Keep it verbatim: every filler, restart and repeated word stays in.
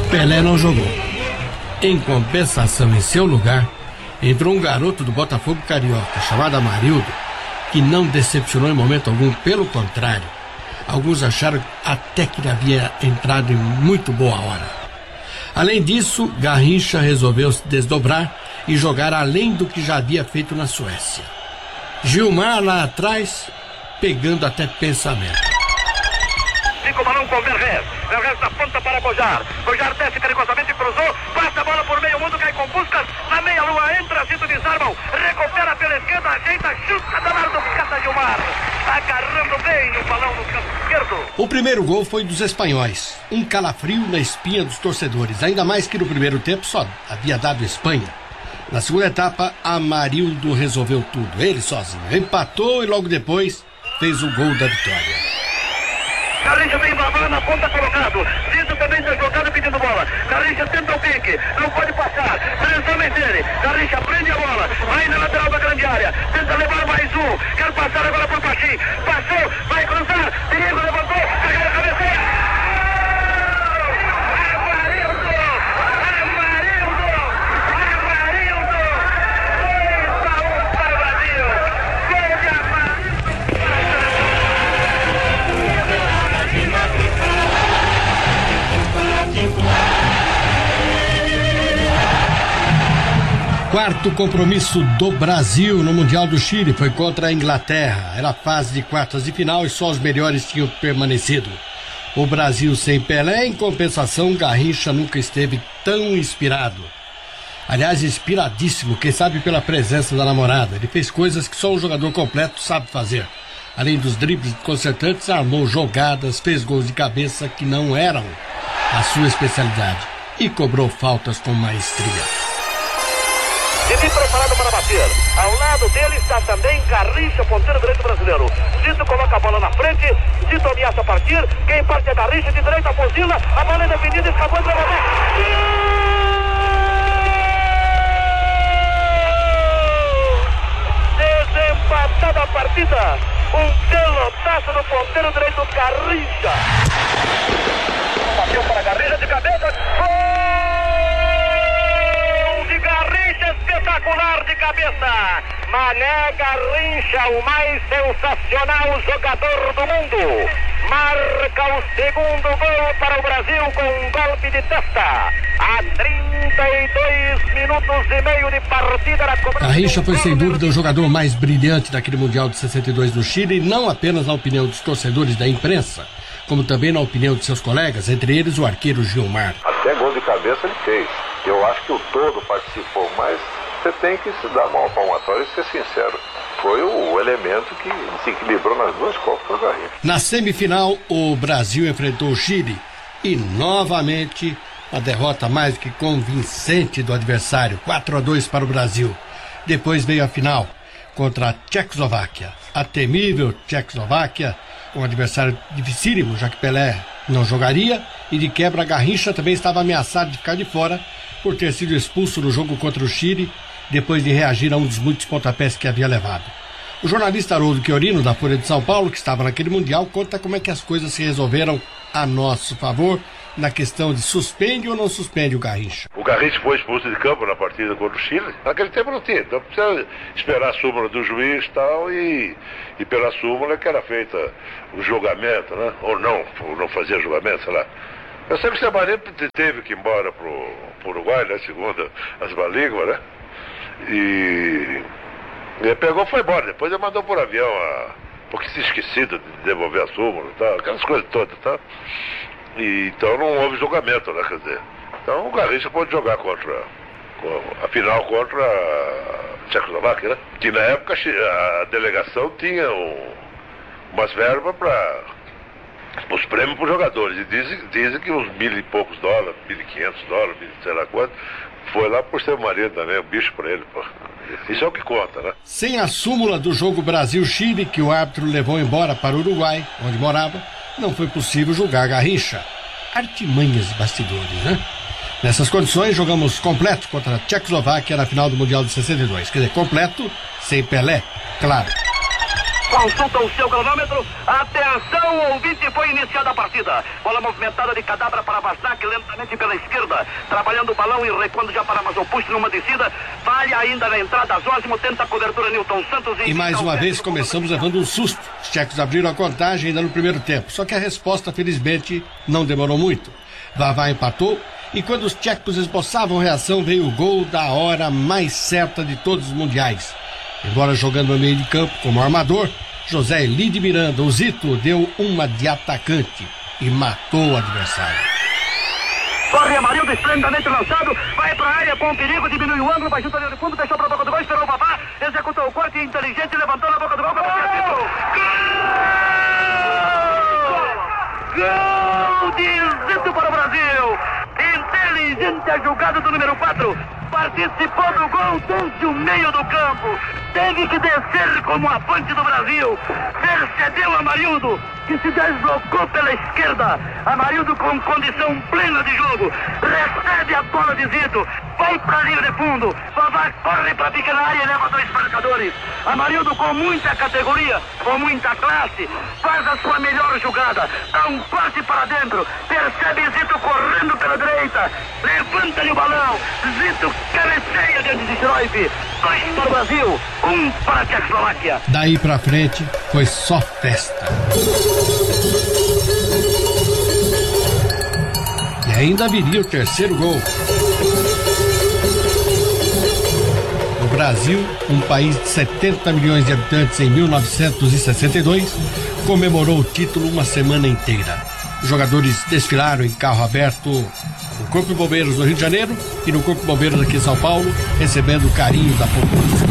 Pelé não jogou. Em compensação, em seu lugar, entrou um garoto do Botafogo Carioca, chamado Amarildo, que não decepcionou em momento algum, pelo contrário. Alguns acharam até que ele havia entrado em muito boa hora. Além disso, Garrincha resolveu se desdobrar e jogar além do que já havia feito na Suécia. Gilmar lá atrás, pegando até pensamento. Fica o balão com o Vergés. Vergés da ponta para Bojar. Bojar desce perigosamente, cruzou, passa a bola por meio mundo, cai com Puskas. Na meia-lua entra, Zito desarmam, recupera pela esquerda, ajeita, chuta, danado, cata Gilmar. Agarrando bem o balão no campo esquerdo. O primeiro gol foi dos espanhóis. Um calafrio na espinha dos torcedores. Ainda mais que no primeiro tempo só havia dado Espanha. Na segunda etapa, Amarildo resolveu tudo. Ele sozinho. Empatou e logo depois fez o gol da vitória. Garrincha vem babando na ponta colocado. Zito também está jogando pedindo bola. Garrincha tenta o pique. Não pode passar. Lançamento dele. Garrincha prende a bola. Vai na lateral da grande área. Tenta levar mais um. Quer passar agora por Pachim. Passou. Vai cruzar. Perigo, levantou. Agora cabeceia. Quarto compromisso do Brasil no Mundial do Chile foi contra a Inglaterra. Era a fase de quartas de final e só os melhores tinham permanecido. O Brasil sem Pelé, em compensação, Garrincha nunca esteve tão inspirado. Aliás, inspiradíssimo, quem sabe pela presença da namorada. Ele fez coisas que só um jogador completo sabe fazer. Além dos dribles concertantes, armou jogadas, fez gols de cabeça que não eram a sua especialidade e cobrou faltas com maestria. Didi preparado para bater. Ao lado dele está também Garrincha, ponteiro direito brasileiro. Zito coloca a bola na frente. Zito ameaça partir. Quem parte é Garrincha, de direita fuzila. A bola é definida e escapou entre a bola. Desempatada a partida. Um pelotaço no ponteiro direito Garrincha. Bateu para Garrincha de cabeça. Gol! Espetacular de cabeça. Mané Garrincha, o mais sensacional jogador do mundo, marca o segundo gol para o Brasil com um golpe de testa. A trinta e dois minutos e meio de partida na cobrança. Garrincha foi sem dúvida o jogador mais brilhante daquele Mundial de sessenta e dois no Chile, não apenas na opinião dos torcedores da imprensa, como também na opinião de seus colegas, entre eles o arqueiro Gilmar. Até gol de cabeça ele fez. Eu acho que o todo participou, mas você tem que se dar uma palmatória e ser sincero. Foi o elemento que se equilibrou nas duas copas da Garrincha. Na semifinal, o Brasil enfrentou o Chile e, novamente, a derrota mais do que convincente do adversário, quatro a dois para o Brasil. Depois veio a final contra a Tchecoslováquia. A temível Tchecoslováquia, um adversário dificílimo, já que Pelé não jogaria, e de quebra Garrincha também estava ameaçado de ficar de fora por ter sido expulso no jogo contra o Chile, depois de reagir a um dos muitos pontapés que havia levado. O jornalista Haroldo Chiorino, da Folha de São Paulo, que estava naquele Mundial, conta como é que as coisas se resolveram a nosso favor na questão de suspende ou não suspende o Garrincha. O Garrincha foi expulso de campo na partida contra o Chile. Naquele tempo não tinha, então precisa esperar a súmula do juiz e tal, e, e pela súmula que era feita o julgamento, né? Ou não, ou não fazia julgamento, sei lá. Eu sei que o Semané teve que ir embora pro, pro Uruguai, né, segundo as balíguas, né? E ele pegou e foi embora. Depois ele mandou por avião, a, porque se esquecido de devolver a súmula e tal, aquelas coisas todas, tá? E, então não houve julgamento, né, quer dizer. Então o Garrincha pode jogar contra, a final contra a Tchecoslováquia, né? Que na época a delegação tinha um, umas verbas para os prêmios para os jogadores, e dizem, dizem que uns mil e poucos dólares, mil e quinhentos dólares, mil, sei lá quanto, foi lá por ser marido também, um bicho para ele, pô. Isso é o que conta, né? Sem a súmula do jogo Brasil-Chile, que o árbitro levou embora para o Uruguai, onde morava, não foi possível julgar Garrincha. Artimanhas de bastidores, né? Nessas condições, jogamos completo contra a Tchecoslováquia na final do Mundial de sessenta e dois. Quer dizer, completo, sem Pelé, claro. Consulta o seu cronômetro. Atenção, ouvinte, foi iniciada a partida. Bola movimentada de Cadabra para Vasnac, lentamente pela esquerda, trabalhando o balão e recuando já para Mazopusto numa descida. Falha ainda na entrada, Zósimo tenta a cobertura, Newton Santos. E mais uma vez começamos levando um susto. Os tchecos abriram a contagem ainda no primeiro tempo, só que a resposta, felizmente, não demorou muito. Vavá empatou, e quando os tchecos esboçavam reação, veio o gol da hora mais certa de todos os mundiais. Embora jogando no meio de campo como armador, José Elide Miranda, o Zito, deu uma de atacante e matou o adversário. Corre Amarildo, esplendidamente lançado, vai pra área com perigo, diminui o ângulo, vai junto ali no fundo, deixou pra boca do gol, esperou o Vavá, executou o corte inteligente, levantou na boca do gol, gol! Gol de Zito para o Brasil! Inteligente a jogada do número quatro, participou do gol desde o meio do campo, teve que descer como avante do Brasil, percebeu Amarildo, que se deslocou pela esquerda, Amarildo com condição plena de jogo, recebe a bola de Zito, vai para a linha de fundo, Vavá corre para a pequena área e leva dois marcadores. Amarildo com muita categoria, com muita classe, faz a sua melhor jogada, dá um passe para dentro, percebe Zito correndo pela direita, levanta-lhe o balão, Zito cabeceia diante de Schroif, dois para o Brasil, um para a Tchecoslováquia. Daí pra frente foi só festa. E ainda viria o terceiro gol. O Brasil, um país de setenta milhões de habitantes em mil novecentos e sessenta e dois, comemorou o título uma semana inteira. Os jogadores desfilaram em carro aberto no Corpo de Bombeiros do Rio de Janeiro e no Corpo de Bombeiros aqui em São Paulo, recebendo o carinho da população.